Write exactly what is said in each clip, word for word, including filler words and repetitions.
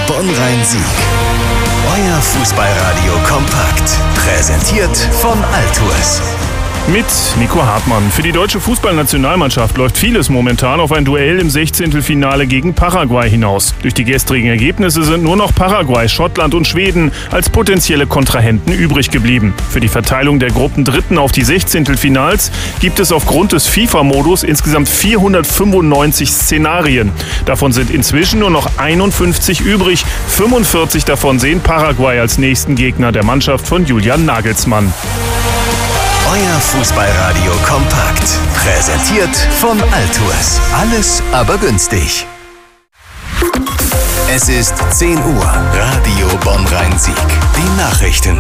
Bonn-Rhein-Sieg. Euer Fußballradio kompakt. Präsentiert von Altours. Mit Nico Hartmann. Für die deutsche Fußballnationalmannschaft läuft vieles momentan auf ein Duell im Sechzehntelfinale gegen Paraguay hinaus. Durch die gestrigen Ergebnisse sind nur noch Paraguay, Schottland und Schweden als potenzielle Kontrahenten übrig geblieben. Für die Verteilung der Gruppendritten auf die Sechzehntelfinals gibt es aufgrund des FIFA-Modus insgesamt vierhundertfünfundneunzig Szenarien. Davon sind inzwischen nur noch einundfünfzig übrig. fünfundvierzig davon sehen Paraguay als nächsten Gegner der Mannschaft von Julian Nagelsmann. Euer Fußballradio kompakt. Präsentiert von Altours. Alles aber günstig. Es ist zehn Uhr. Radio Bonn-Rhein-Sieg. Die Nachrichten.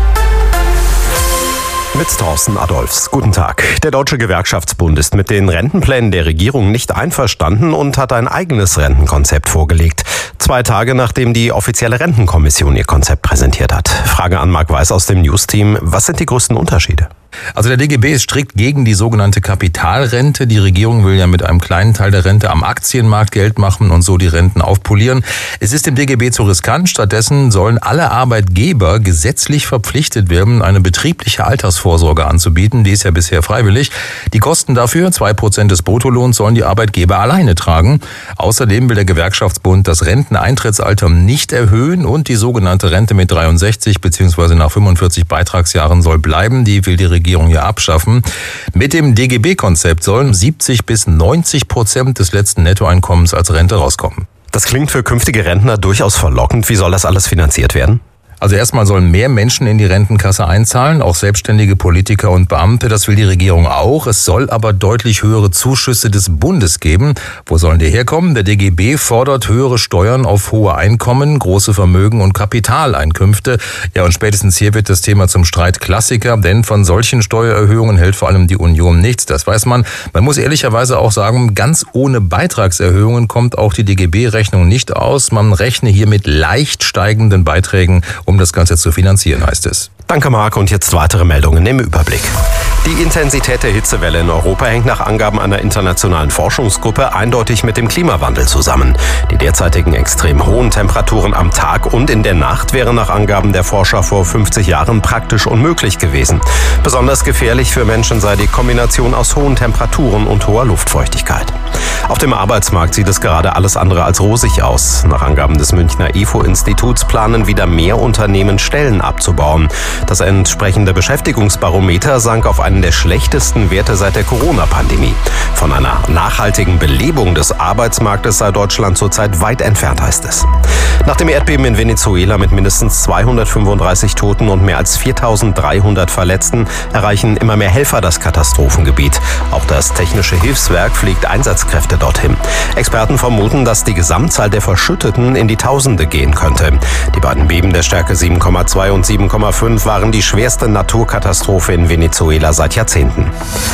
Mit Thorsten Adolfs. Guten Tag. Der Deutsche Gewerkschaftsbund ist mit den Rentenplänen der Regierung nicht einverstanden und hat ein eigenes Rentenkonzept vorgelegt. Zwei Tage nachdem die offizielle Rentenkommission ihr Konzept präsentiert hat. Frage an Marc Weiß aus dem News-Team. Was sind die größten Unterschiede? Also der D G B ist strikt gegen die sogenannte Kapitalrente. Die Regierung will ja mit einem kleinen Teil der Rente am Aktienmarkt Geld machen und so die Renten aufpolieren. Es ist dem D G B zu riskant. Stattdessen sollen alle Arbeitgeber gesetzlich verpflichtet werden, eine betriebliche Altersvorsorge anzubieten. Die ist ja bisher freiwillig. Die Kosten dafür, zwei Prozent des Bruttolohns, sollen die Arbeitgeber alleine tragen. Außerdem will der Gewerkschaftsbund das Renteneintrittsalter nicht erhöhen und die sogenannte Rente mit dreiundsechzig bzw. nach fünfundvierzig Beitragsjahren soll bleiben. Die will die Regierung Regierung ja abschaffen. Mit dem D G B-Konzept sollen siebzig bis neunzig Prozent des letzten Nettoeinkommens als Rente rauskommen. Das klingt für künftige Rentner durchaus verlockend. Wie soll das alles finanziert werden? Also erstmal sollen mehr Menschen in die Rentenkasse einzahlen, auch selbstständige Politiker und Beamte. Das will die Regierung auch. Es soll aber deutlich höhere Zuschüsse des Bundes geben. Wo sollen die herkommen? Der D G B fordert höhere Steuern auf hohe Einkommen, große Vermögen und Kapitaleinkünfte. Ja, und spätestens hier wird das Thema zum Streitklassiker, denn von solchen Steuererhöhungen hält vor allem die Union nichts. Das weiß man. Man muss ehrlicherweise auch sagen, ganz ohne Beitragserhöhungen kommt auch die D G B-Rechnung nicht aus. Man rechne hier mit leicht steigenden Beiträgen, um das Ganze zu finanzieren, heißt es. Danke, Marc. Und jetzt weitere Meldungen im Überblick. Die Intensität der Hitzewelle in Europa hängt nach Angaben einer internationalen Forschungsgruppe eindeutig mit dem Klimawandel zusammen. Die derzeitigen extrem hohen Temperaturen am Tag und in der Nacht wären nach Angaben der Forscher vor fünfzig Jahren praktisch unmöglich gewesen. Besonders gefährlich für Menschen sei die Kombination aus hohen Temperaturen und hoher Luftfeuchtigkeit. Auf dem Arbeitsmarkt sieht es gerade alles andere als rosig aus. Nach Angaben des Münchner I F O-Instituts planen wieder mehr Unternehmen Stellen abzubauen. Das entsprechende Beschäftigungsbarometer sank auf einen der schlechtesten Werte seit der Corona-Pandemie. Von einer nachhaltigen Belebung des Arbeitsmarktes sei Deutschland zurzeit weit entfernt, heißt es. Nach dem Erdbeben in Venezuela mit mindestens zweihundertfünfunddreißig Toten und mehr als viertausenddreihundert Verletzten erreichen immer mehr Helfer das Katastrophengebiet. Auch das Technische Hilfswerk fliegt Einsatzkräfte dorthin. Experten vermuten, dass die Gesamtzahl der Verschütteten in die Tausende gehen könnte. Die beiden Beben der Stärke sieben Komma zwei und sieben Komma fünf waren die schwerste Naturkatastrophe in Venezuela seit Jahrzehnten.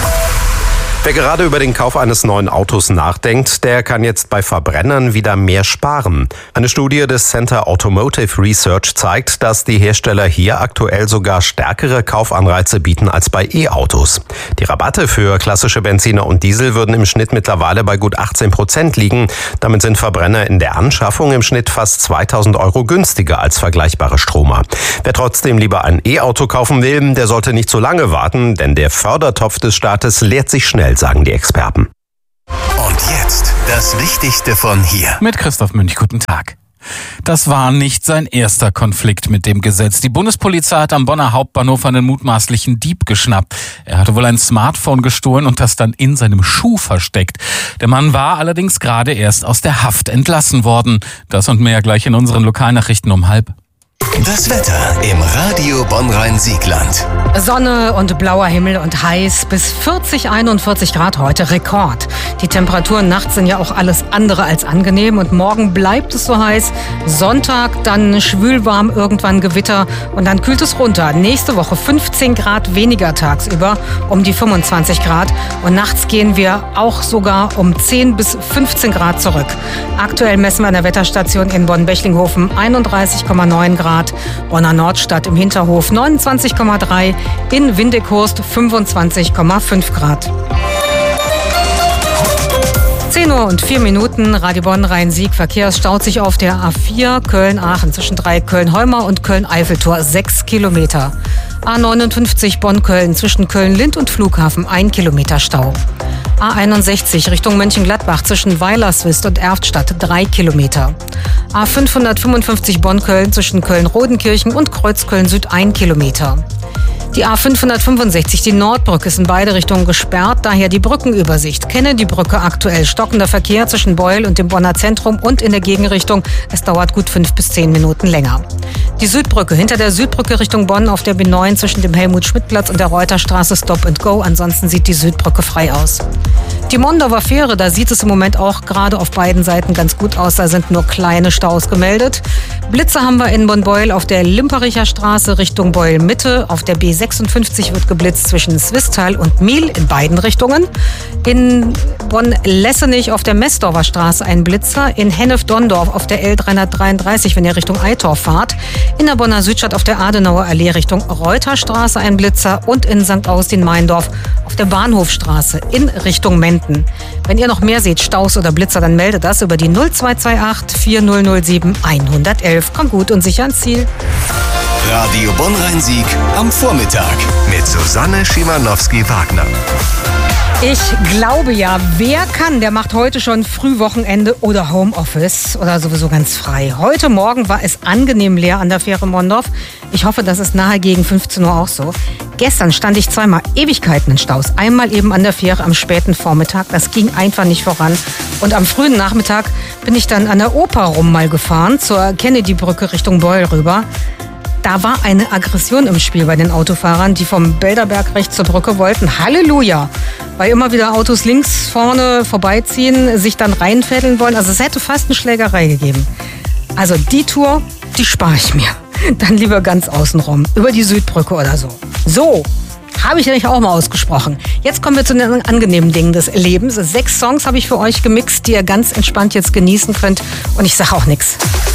Wer gerade über den Kauf eines neuen Autos nachdenkt, der kann jetzt bei Verbrennern wieder mehr sparen. Eine Studie des Center Automotive Research zeigt, dass die Hersteller hier aktuell sogar stärkere Kaufanreize bieten als bei E-Autos. Die Rabatte für klassische Benziner und Diesel würden im Schnitt mittlerweile bei gut achtzehn Prozent liegen. Damit sind Verbrenner in der Anschaffung im Schnitt fast zweitausend Euro günstiger als vergleichbare Stromer. Wer trotzdem lieber ein E-Auto kaufen will, der sollte nicht zu lange warten, denn der Fördertopf des Staates leert sich schnell, sagen die Experten. Und jetzt das Wichtigste von hier. Mit Christoph Münch, guten Tag. Das war nicht sein erster Konflikt mit dem Gesetz. Die Bundespolizei hat am Bonner Hauptbahnhof einen mutmaßlichen Dieb geschnappt. Er hatte wohl ein Smartphone gestohlen und das dann in seinem Schuh versteckt. Der Mann war allerdings gerade erst aus der Haft entlassen worden. Das und mehr gleich in unseren Lokalnachrichten um halb. Das Wetter im Radio Bonn-Rhein-Siegland. Sonne und blauer Himmel und heiß, bis vierzig, einundvierzig Grad heute, Rekord. Die Temperaturen nachts sind ja auch alles andere als angenehm und morgen bleibt es so heiß. Sonntag dann schwülwarm, irgendwann Gewitter und dann kühlt es runter. Nächste Woche fünfzehn Grad weniger tagsüber, um die fünfundzwanzig Grad und nachts gehen wir auch sogar um zehn bis fünfzehn Grad zurück. Aktuell messen wir an der Wetterstation in Bonn-Bechlinghofen einunddreißig Komma neun Grad. Bonner Nordstadt im Hinterhof neunundzwanzig Komma drei, in Windighurst fünfundzwanzig Komma fünf Grad. zehn Uhr und vier Minuten, Radio Bonn Rhein-Sieg. Verkehr staut sich auf der A vier Köln-Aachen zwischen drei Köln-Holmer und Köln-Eiffeltor sechs Kilometer. A neunundfünfzig Bonn-Köln zwischen Köln-Lind und Flughafen ein Kilometer Stau. A einundsechzig Richtung Mönchengladbach zwischen Weilerswist und Erftstadt drei Kilometer. A fünfhundertfünfundfünfzig Bonn-Köln zwischen Köln-Rodenkirchen und Kreuzköln-Süd ein Kilometer. Die A fünfhundertfünfundsechzig, die Nordbrücke, ist in beide Richtungen gesperrt, daher die Brückenübersicht. Kennedy-Brücke aktuell stockender Verkehr zwischen Beul und dem Bonner Zentrum und in der Gegenrichtung. Es dauert gut fünf bis zehn Minuten länger. Die Südbrücke, hinter der Südbrücke Richtung Bonn auf der B neun zwischen dem Helmut-Schmidt-Platz und der Reuterstraße Stop and Go. Ansonsten sieht die Südbrücke frei aus. Die Mondauer Fähre, da sieht es im Moment auch gerade auf beiden Seiten ganz gut aus. Da sind nur kleine Staus gemeldet. Blitze haben wir in Bonn-Beul auf der Limpericher Straße Richtung Beul-Mitte. Auf der B sechsundfünfzig wird geblitzt zwischen Swisttal und Miel in beiden Richtungen. In Bonn-Lessenich auf der Messdorfer Straße ein Blitzer. In Hennef-Dondorf auf der L dreihundertdreiunddreißig, wenn ihr Richtung Eitorf fahrt. In der Bonner Südstadt auf der Adenauer Allee Richtung Reuterstraße ein Blitzer. Und in Sankt Augustin-Meindorf auf der Bahnhofstraße in Richtung Menden. Wenn ihr noch mehr seht, Staus oder Blitzer, dann meldet das über die null zwei zwei acht vier null null sieben eins eins eins. Kommt gut und sicher ans Ziel. Radio Bonn Rhein-Sieg am Vormittag mit Susanne Schimanowski-Wagner. Ich glaube ja, wer kann, der macht heute schon Frühwochenende oder Homeoffice oder sowieso ganz frei. Heute Morgen war es angenehm leer an der Fähre Mondorf. Ich hoffe, das ist nahe gegen fünfzehn Uhr auch so. Gestern stand ich zweimal Ewigkeiten in Staus. Einmal eben an der Fähre am späten Vormittag. Das ging einfach nicht voran. Und am frühen Nachmittag bin ich dann an der Oper rum mal gefahren, zur Kennedy-Brücke Richtung Beul rüber. Da war eine Aggression im Spiel bei den Autofahrern, die vom Belderberg rechts zur Brücke wollten. Halleluja! Weil immer wieder Autos links vorne vorbeiziehen, sich dann reinfädeln wollen. Also es hätte fast eine Schlägerei gegeben. Also die Tour, die spare ich mir. Dann lieber ganz außenrum, über die Südbrücke oder so. So, habe ich nämlich auch mal ausgesprochen. Jetzt kommen wir zu den angenehmen Dingen des Lebens. Sechs Songs habe ich für euch gemixt, die ihr ganz entspannt jetzt genießen könnt. Und ich sage auch nichts.